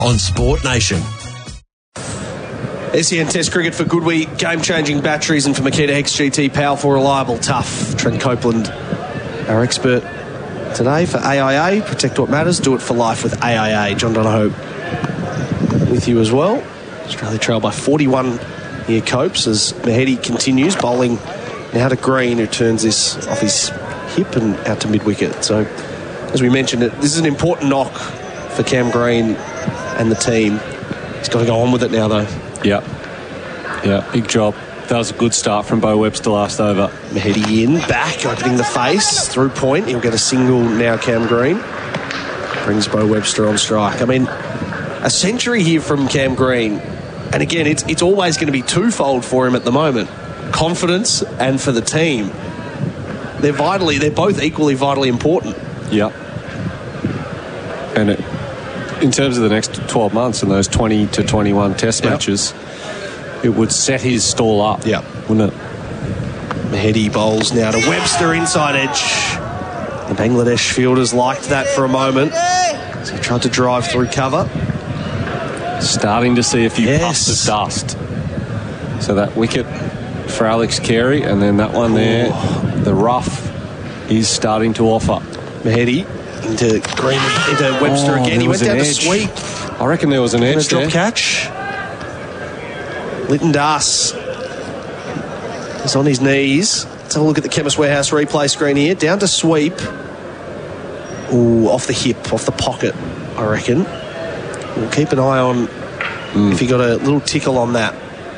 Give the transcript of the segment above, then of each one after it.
on Sport Nation. SEN Test Cricket for Goodwee, game-changing batteries, and for Makita XGT, powerful, reliable, tough. Trent Copeland, our expert today for AIA. Protect what matters, do it for life with AIA. John Donohoe with you as well. Australia trail by 41 here, Copes, as Mahedi continues bowling now to Green, who turns this off his hip and out to mid-wicket. So, as we mentioned, this is an important knock for Cam Green and the team. He's got to go on with it now, though. Yeah, big job. That was a good start from Beau Webster last over. Mahedi in, back, opening the face, through point. He'll get a single now, Cam Green. Brings Beau Webster on strike. I mean, a century here from Cam Green. And again, it's always going to be twofold for him at the moment. Confidence and for the team. They're both equally vitally important. Yeah. And in terms of the next 12 months and those 20 to 21 test matches, it would set his stall up, wouldn't it? Mahedi bowls now to Webster, inside edge. The Bangladesh fielders liked that for a moment. So he tried to drive through cover. Starting to see a few puffs of dust. So that wicket for Alex Carey, and then that one there, the rough is starting to offer. Mahedi into Green, into Webster again. He went down to sweep. I reckon there was an edge there. Drop catch. Lytton Das is on his knees. Let's have a look at the Chemist Warehouse replay screen here. Down to sweep. Ooh, off the hip, off the pocket, I reckon. We'll keep an eye on if he got a little tickle on that.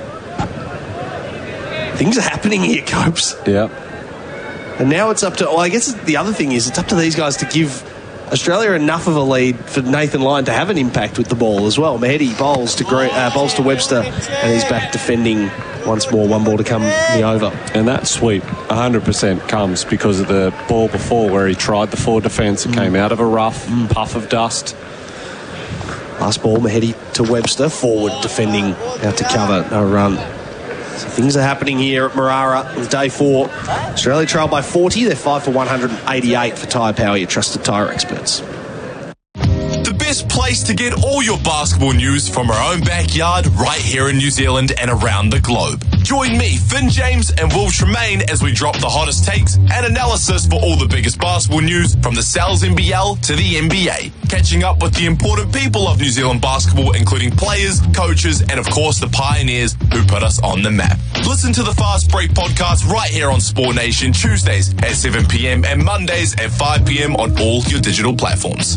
Things are happening here, Copes. Yeah. And now it's up to... Well, I guess the other thing is it's up to these guys to give Australia enough of a lead for Nathan Lyon to have an impact with the ball as well. Mahedi bowls to Webster, and he's back defending once more. One ball to come in the over. And that sweep 100% comes because of the ball before where he tried the forward defence. It came out of a rough puff of dust. Last ball, Mahedi to Webster. Forward defending, out to cover. No run. So things are happening here at Marara with day 4. Australia trail by 40. They're 5 for 188 for Tyre Power, your trusted tyre experts. The best place to get all your basketball news from our own backyard right here in New Zealand and around the globe. Join me, Finn James and Will Tremaine as we drop the hottest takes and analysis for all the biggest basketball news from the Sal's NBL to the NBA. Catching up with the important people of New Zealand basketball, including players, coaches, and of course the pioneers who put us on the map. Listen to the Fast Break podcast right here on Sport Nation, Tuesdays at 7 p.m. and Mondays at 5 p.m. on all your digital platforms.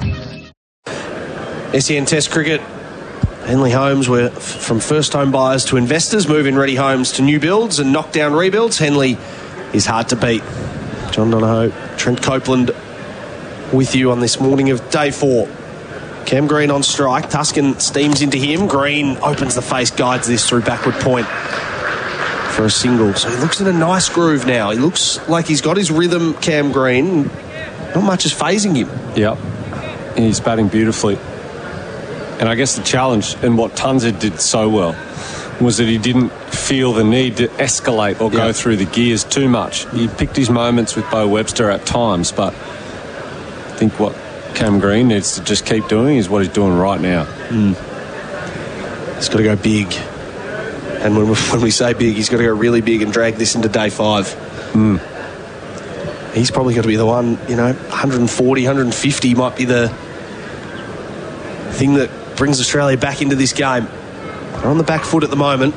SEN Test Cricket. Henley Homes were from first home buyers to investors, move-in ready homes to new builds and knock-down rebuilds. Henley is hard to beat. John Donohoe, Trent Copeland with you on this morning of day 4. Cam Green on strike. Tuscan steams into him. Green opens the face, guides this through backward point for a single. So he looks in a nice groove now. He looks like he's got his rhythm, Cam Green. Not much is phasing him. Yep. He's batting beautifully. And I guess the challenge, and what Tunza did so well, was that he didn't feel the need to escalate or go through the gears too much. He picked his moments with Beau Webster at times, but I think what Cam Green needs to just keep doing is what he's doing right now. He's got to go big. And when we say big, he's got to go really big and drag this into day 5. He's probably got to be the one, 140, 150 might be the thing that brings Australia back into this game. They're on the back foot at the moment.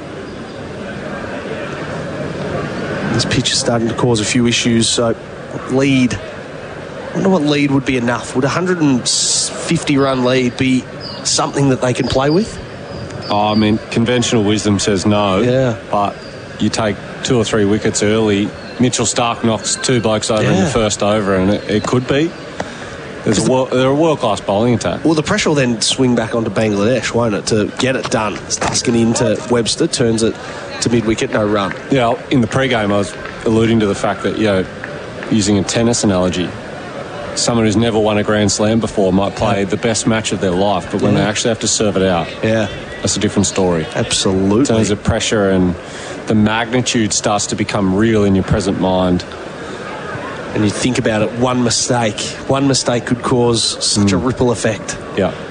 This pitch is starting to cause a few issues, so lead. I wonder what lead would be enough. Would a 150-run lead be something that they can play with? Oh, I mean, conventional wisdom says no. Yeah. But you take 2 or 3 wickets early. Mitchell Starc knocks 2 blokes over in the first over, and it could be. They're a world-class bowling attack. Well, the pressure will then swing back onto Bangladesh, won't it, to get it done. Tuscan into Webster, turns it to mid-wicket, no run. Yeah, in the pre-game I was alluding to the fact that, using a tennis analogy, someone who's never won a Grand Slam before might play the best match of their life, but when they actually have to serve it out, that's a different story. Absolutely. In terms of pressure, and the magnitude starts to become real in your present mind. And you think about it, one mistake could cause such a ripple effect. Yeah.